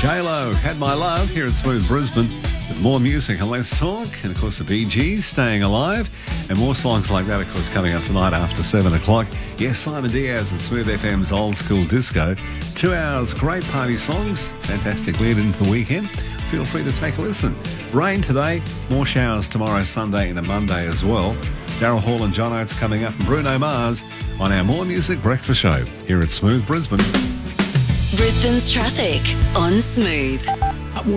J-Lo, Had My Love, here at Smooth Brisbane with more music and less talk. And, of course, the Bee Gees, Staying Alive. And more songs like that, of course, coming up tonight after 7 o'clock. Yes, Simon Diaz and Smooth FM's Old School Disco. 2 hours, great party songs. Fantastic lead into the weekend. Feel free to take a listen. Rain today, more showers tomorrow, Sunday and a Monday as well. Daryl Hall and John Oates coming up, and Bruno Mars on our More Music Breakfast Show here at Smooth Brisbane. Brisbane's traffic on Smooth.